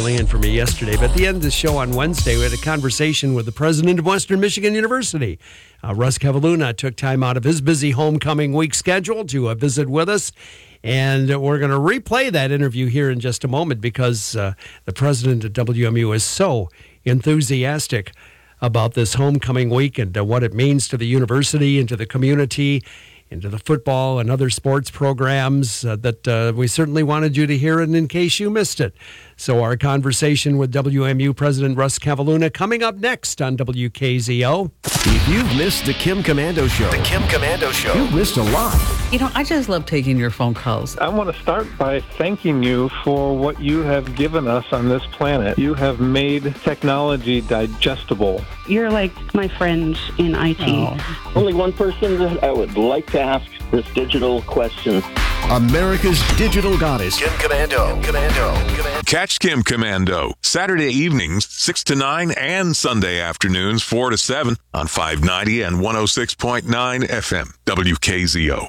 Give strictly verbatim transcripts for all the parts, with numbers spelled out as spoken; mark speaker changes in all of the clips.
Speaker 1: filling in for me yesterday. But at the end of the show on Wednesday, we had a conversation with the president of Western Michigan University. Uh, Russ Cavalluna took time out of his busy homecoming week schedule to uh, visit with us. And we're going to replay that interview here in just a moment because uh, the president of W M U is so enthusiastic about this homecoming week and uh, what it means to the university and to the community, into the football and other sports programs uh, that uh, we certainly wanted you to hear it in case you missed it. So our conversation with W M U President Russ Cavalluna coming up next on W K Z O.
Speaker 2: If you've missed the Kim Komando Show, the Kim Komando Show, you've missed a lot.
Speaker 3: You know, I just love taking your phone calls.
Speaker 4: I want to start by thanking you for what you have given us on this planet. You have made technology digestible.
Speaker 5: You're like my friends in I T.
Speaker 6: Oh. Only one person that I would like to ask this digital question.
Speaker 2: America's digital goddess, Kim Komando. Kim Komando. Komando.
Speaker 7: Catch Kim Komando Saturday evenings, six to nine, and Sunday afternoons, four to seven on five ninety and one oh six point nine F M, W K Z O.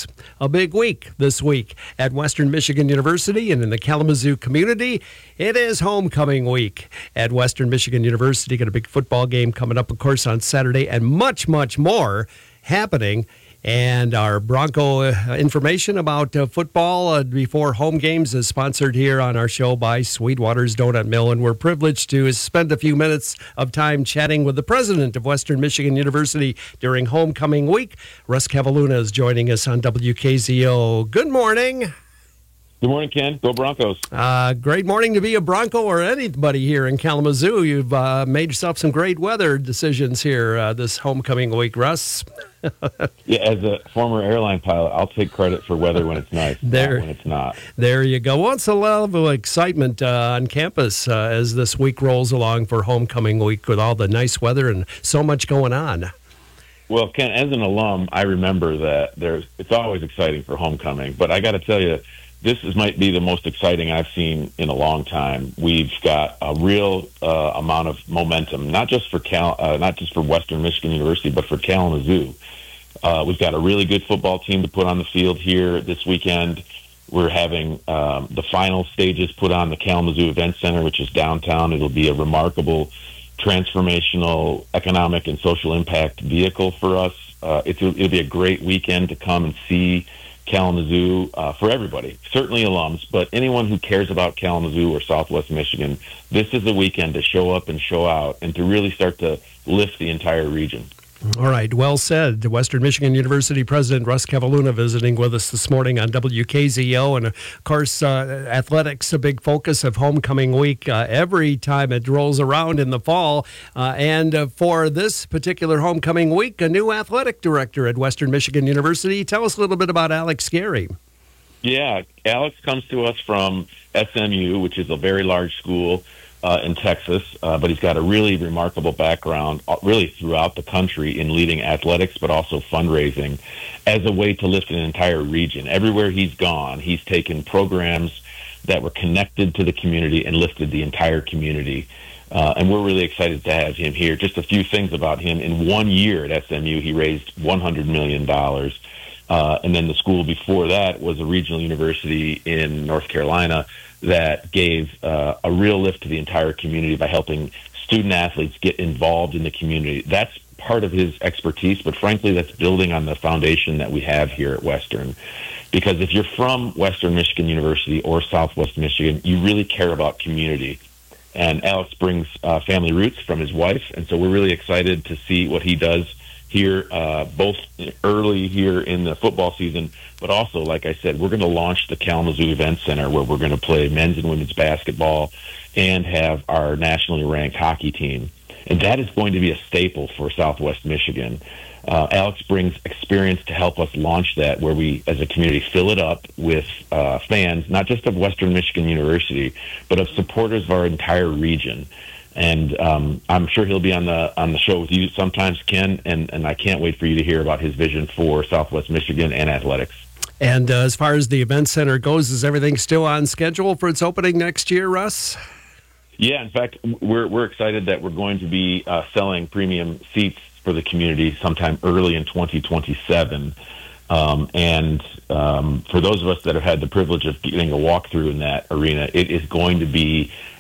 Speaker 1: A big week this week at Western Michigan University and in the Kalamazoo community. It is homecoming week at Western Michigan University. Got a big football game coming up, of course, on Saturday, and much, much more happening. And our Bronco uh, information about uh, football uh, before home games is sponsored here on our show by Sweetwater's Donut Mill. And we're privileged to spend a few minutes of time chatting with the president of Western Michigan University during homecoming week. Russ Cavalluna is joining us on W K Z O. Good morning.
Speaker 8: Good morning, Ken. Go Broncos.
Speaker 1: Uh, great morning to be a Bronco or anybody here in Kalamazoo. You've uh, made yourself some great weather decisions here uh, this homecoming week, Russ.
Speaker 8: Yeah, as a former airline pilot, I'll take credit for weather when it's nice, there, not when it's not.
Speaker 1: There you go. What's the level of excitement uh, on campus uh, as this week rolls along for homecoming week with all the nice weather and so much going on?
Speaker 8: Well, Ken, as an alum, I remember that there's it's always exciting for homecoming, but I got to tell you, this is, might be the most exciting I've seen in a long time. We've got a real uh, amount of momentum, not just for Cal, uh, not just for Western Michigan University, but for Kalamazoo. Uh, we've got a really good football team to put on the field here this weekend. We're having um, the final stages put on the Kalamazoo Event Center, which is downtown. It'll be a remarkable, transformational, economic and social impact vehicle for us. Uh, it'll, it'll be a great weekend to come and see Kalamazoo uh, for everybody, certainly alums, but anyone who cares about Kalamazoo or Southwest Michigan, this is the weekend to show up and show out and to really start to lift the entire region.
Speaker 1: All right, well said. Western Michigan University President Russ Cavalluna visiting with us this morning on W K Z O. And, of course, uh, athletics, a big focus of homecoming week uh, every time it rolls around in the fall. Uh, and uh, for this particular homecoming week, a new athletic director at Western Michigan University. Tell us a little bit about Alex Gary.
Speaker 8: Yeah, Alex comes to us from S M U, which is a very large school Uh, in Texas, uh, but he's got a really remarkable background uh, really throughout the country in leading athletics, but also fundraising as a way to lift an entire region. Everywhere he's gone, he's taken programs that were connected to the community and lifted the entire community. Uh, and we're really excited to have him here. Just a few things about him. In one year at S M U, he raised one hundred million dollars. Uh, and then the school before that was a regional university in North Carolina that gave uh, a real lift to the entire community by helping student athletes get involved in the community. That's part of his expertise, but frankly, that's building on the foundation that we have here at Western. Because if you're from Western Michigan University or Southwest Michigan, you really care about community. And Alex brings uh, family roots from his wife, and so we're really excited to see what he does here, uh, both early here in the football season, but also, like I said, we're going to launch the Kalamazoo Event Center where we're going to play men's and women's basketball and have our nationally ranked hockey team. And that is going to be a staple for Southwest Michigan. Uh, Alex brings experience to help us launch that, where we, as a community, fill it up with uh, fans, not just of Western Michigan University, but of supporters of our entire region. And um, I'm sure he'll be on the on the show with you sometimes, Ken, and, and I can't wait for you to hear about his vision for Southwest Michigan and athletics.
Speaker 1: And uh, as far as the event center goes, is everything still on schedule for its opening next year, Russ?
Speaker 8: Yeah, in fact, we're we're excited that we're going to be uh, selling premium seats for the community sometime early in twenty twenty-seven. Um, and um, for those of us that have had the privilege of getting a walkthrough in that arena, it is going to be